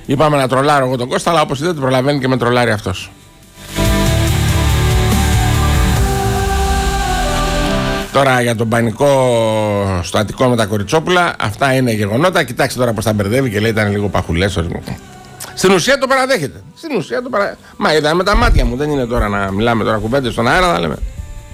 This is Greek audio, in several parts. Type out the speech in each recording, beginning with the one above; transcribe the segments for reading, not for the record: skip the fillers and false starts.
Είπαμε να τρολάρω εγώ τον Κώστα, αλλά όπως είδατε προλαβαίνει και με τρολάρει αυτός. Τώρα για τον πανικό στο Αττικό με τα Κοριτσόπουλα, αυτά είναι γεγονότα. Κοιτάξτε τώρα πως τα μπερδεύει και λέει ήταν λίγο παχουλές. Στην ουσία το παραδέχεται. Μα είδα με τα μάτια μου, δεν είναι τώρα να μιλάμε τώρα κουβέντες στον αέρα, θα λέμε.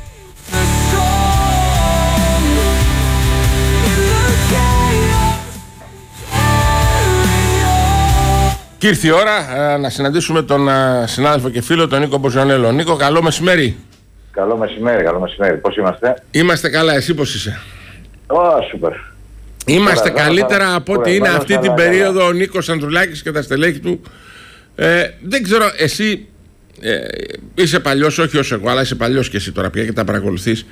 Και ήρθε η ώρα να συναντήσουμε τον συνάδελφο και φίλο, τον Νίκο Μποζιονέλο. Νίκο, καλό μεσημέρι. Καλό μεσημέρι, καλό μεσημέρι. Πώς είμαστε? Είμαστε καλά, εσύ πώς είσαι? Σούπερ. Είμαστε καλύτερα από ό,τι είναι αυτή την περίοδο ο Νίκος Ανδρουλάκης και τα στελέχη του. Δεν ξέρω, εσύ είσαι παλιός, όχι όσο εγώ, αλλά είσαι παλιός και εσύ τώρα πια και τα παρακολουθείς.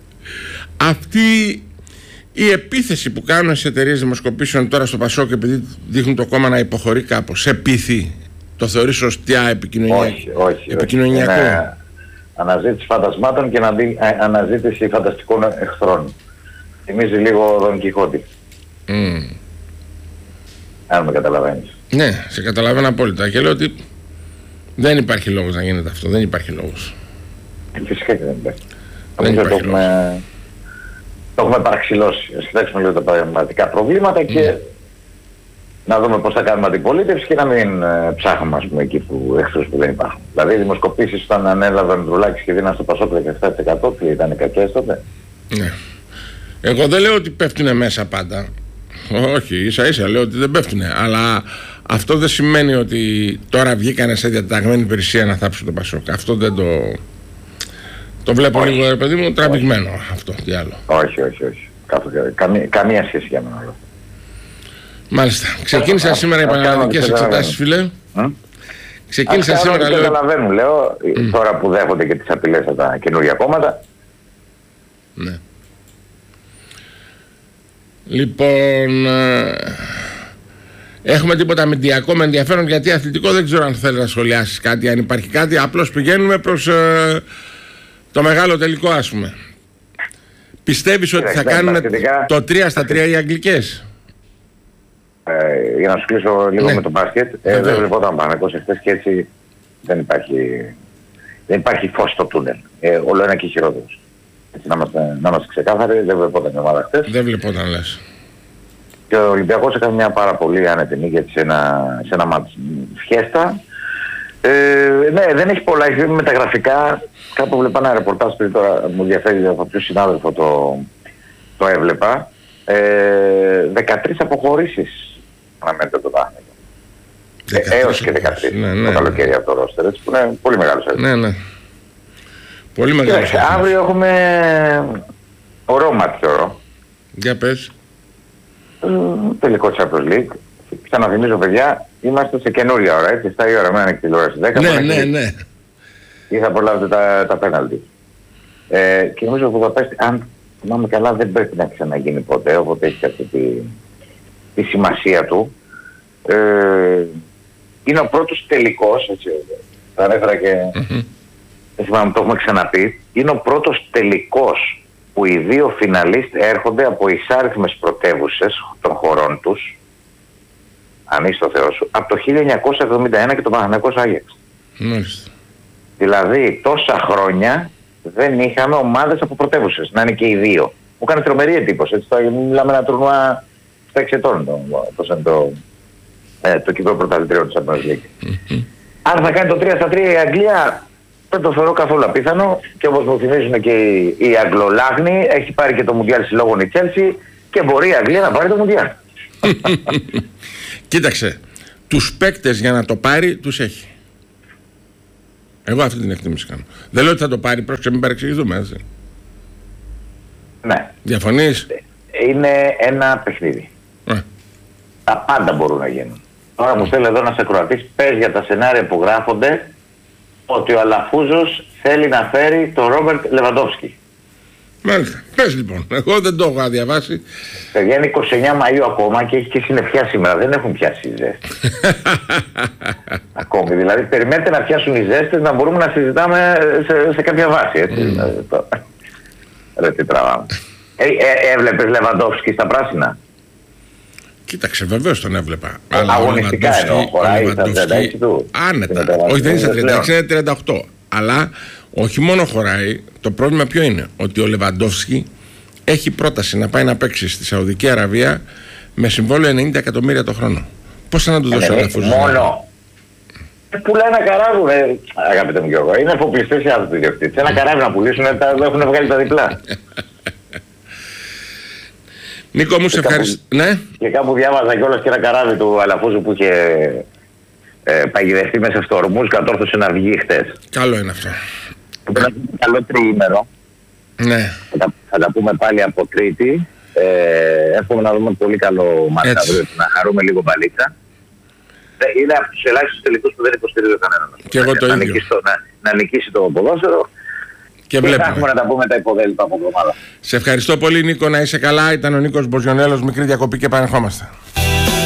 Αυτή η επίθεση που κάνουν στις εταιρείες δημοσκοπήσεων τώρα στο Πασόκ, επειδή δείχνουν το κόμμα να υποχωρεί κάπως, σε πείθει? Το θεωρείς σωστιά επικοινωνιακό? Είναι αναζήτηση φαντασμάτων και αναζήτηση φανταστικών εχθρών. Θυμίζει λίγο Δον Κιχώτη. Αν με καταλαβαίνεις. Ναι, σε καταλαβαίνω απόλυτα και λέω ότι δεν υπάρχει λόγος να γίνεται αυτό. Δεν υπάρχει λόγος. Φυσικά και δεν υπάρχει. Το έχουμε παραξηλώσει. Ας κοιτάξουμε λίγο τα πραγματικά προβλήματα και να δούμε πώς θα κάνουμε αντιπολίτευση και να μην ψάχνουμε, ας πούμε, εκεί που εχθρούς που δεν υπάρχουν. Δηλαδή οι δημοσκοπήσεις όταν ανέλαβε ο Ανδρουλάκης και δίναν στο Πασόκ 17%, τι ήταν κακές τότε? Ναι. Εγώ δεν λέω ότι πέφτουνε μέσα πάντα. Όχι, ίσα ίσα λέω ότι δεν πέφτουνε. Αλλά αυτό δεν σημαίνει ότι τώρα βγήκανε σε διαταγμένη υπηρεσία να θάψουν το Πασόκ. Αυτό δεν το βλέπω λίγο, ρε παιδί μου, τραβηγμένο αυτό. Τι άλλο? Όχι. Καμία σχέση για μένα. Μάλιστα. Ξεκίνησαν σήμερα οι πανελλαδικές εξετάσεις, φίλε. Ξεκίνησαν σήμερα, λέω. Καταλαβαίνουν, λέω, τώρα που δέχονται και τις απειλές από τα καινούργια κόμματα. Ναι. Λοιπόν, έχουμε τίποτα μηντιακό με ενδιαφέρον? Γιατί αθλητικό δεν ξέρω αν θέλει να σχολιάσεις κάτι, αν υπάρχει κάτι. Απλώς πηγαίνουμε προς το μεγάλο τελικό, ας πούμε. Πιστεύεις ότι θα κάνουν το 3-3 οι Αγγλικές? Για να σου κλείσω λίγο με το μπάσκετ, δεν βλεπόταν Παναθηναϊκός εχθές και έτσι δεν υπάρχει φως στο τούνελ. Όλο ένα και χειρότερος. Έτσι να είμαστε ξεκάθαροι, δεν βλεπόταν η ομάδα χθες. Δεν βλεπόταν, λες. Και ο Ολυμπιακός έκανε μια πάρα πολύ άνετη νίκη σε ένα μάτς φιέστα. Ναι, δεν έχει πολλά, έχει με τα γραφικά. Κάπου βλέπα ένα ρεπορτάζ πριν, τώρα μου ενδιαφέρει από ποιο συνάδελφο το έβλεπα. 13 αποχωρήσεις αναμένεται το Παναθηναϊκό. Έως και 13 το καλοκαίρι από το ρόστερ, έτσι, που είναι πολύ μεγάλος αριθμός. Ναι. Πολύ μεγάλος αριθμός. Αύριο έχουμε ωραίο μάτι, θεωρώ. Για πες. Τελικό Champions League. Ξαναθυμίζω, παιδιά, είμαστε σε καινούρια ώρα, έτσι, 7 η ώρα, με ανοιχτή τηλεόραση 10. Ναι. Ή θα προλάβετε τα πέναλτι. Και νομίζω ότι Βουδαπέστη, αν θυμάμαι καλά, δεν πρέπει να ξαναγίνει ποτέ, οπότε έχει αυτή τη σημασία του. Είναι ο πρώτος τελικός, έτσι, θα ανέφερα και δεν θυμάμαι, το έχουμε ξαναπεί, είναι ο πρώτος τελικός που οι δύο φιναλίστ έρχονται από εισάριθμες πρωτεύουσες των χωρών τους, αν είσαι το Θεό σου, από το 1971 και το Παναθηναϊκός Άγιαξ. Μάλιστα. Δηλαδή τόσα χρόνια δεν είχαμε ομάδες από πρωτεύουσες, να είναι και οι δύο. Μου έκανε τρομερή εντύπωση, έτσι, μιλάμε ένα τουρνουά στα 6 ετών, όπως είναι το Κύπρο Πρωταθλητριό της Champions League. Αν θα κάνει το 3-3 η Αγγλία, δεν το θεωρώ καθόλου απίθανο, και όπως μου θυμίζουν και οι Αγγλολάγνοι, έχει πάρει και το Μουντιάλ συλλόγων η Chelsea και μπορεί η Αγγλία να πάρει το Μουντιάλ. Κοίταξε, τους παίκτες για να το πάρει τους έχει. Εγώ αυτή την εκτίμηση κάνω. Δεν λέω ότι θα το πάρει, πρόσεξε, μην παρεξηγηθούμε, έτσι. Ναι. Διαφωνείς? Είναι ένα παιχνίδι. Τα πάντα μπορούν να γίνουν. Τώρα μου στέλνει εδώ ένας ακροατής, πες για τα σενάρια που γράφονται ότι ο Αλαφούζος θέλει να φέρει τον Ρόμπερτ Λεβαντόφσκι. Μάλιστα. Πες λοιπόν, εγώ δεν το έχω διαβάσει. Βγαίνει 29 Μαΐου ακόμα και έχει και συννεφιά σήμερα, δεν έχουν πιάσει οι ζέστες. Ακόμη, δηλαδή περιμένετε να πιάσουν οι ζέστες να μπορούμε να συζητάμε σε κάποια βάση, έτσι. Ρε τι τραβάμε. Έβλεπες Λεβαντόφσκι στα πράσινα? Κοίταξε, βεβαίως τον έβλεπα. Αγωνιστικά εννοώ, χωράει στα 36 του. Άνετα. Όχι, δεν είναι στα 36, είναι 38. Αλλά όχι μόνο χωράει, το πρόβλημα ποιο είναι? Ότι ο Λεβαντόφσκι έχει πρόταση να πάει να παίξει στη Σαουδική Αραβία με συμβόλαιο 90 εκατομμύρια το χρόνο. Πώς θα να του δώσει όλα μόνο. Πουλάει ένα καράβι, αγαπητέ μου Γιώργο. Είναι εφοπλιστές οι άνθρωποι ιδιοκτήτες. Ένα καράβι να πουλήσουν, έχουν βγάλει τα διπλά. Νίκο μου, σε ευχαριστώ. Ναι. Και κάπου διάβαζα κιόλας και ένα καράβι του Αλαφούζου που είχε παγιδευτεί μέσα στο ορμούς, κατόρθωσε να βγει χτες. Καλό είναι αυτό. Ένα καλό τριήμερο. Ναι. Θα τα πούμε πάλι από Τρίτη. Εύχομαι να δούμε πολύ καλό μάτι αύριο, να χαρούμε λίγο μπαλίτσα. Είναι από τους ελάχιστους τελικούς που δεν υποστηρίζω κανέναν. Και εγώ το ίδιο. Να νικήσει το ποδόσφαιρο. Και θα έχουμε να τα πούμε τα υποδέλυπα από εβδομάδα. Σε ευχαριστώ πολύ, Νίκο, να είσαι καλά. Ήταν ο Νίκος Μποζιονέλος, μικρή διακοπή και επανερχόμαστε.